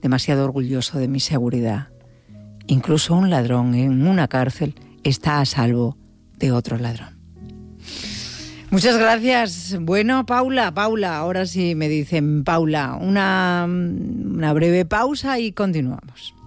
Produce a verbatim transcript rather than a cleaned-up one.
demasiado orgulloso de mi seguridad. Incluso un ladrón en una cárcel está a salvo de otro ladrón. Muchas gracias. Bueno, Paula, Paula, ahora sí me dicen Paula, una, una breve pausa y continuamos.